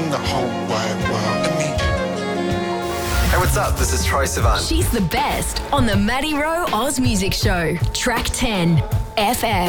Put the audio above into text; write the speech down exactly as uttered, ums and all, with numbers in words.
in the whole wide world to meet you. Hey, what's up? This is Troye Sivan. She's the best on the Maddie Rowe Oz Music Show. Track ten, F F.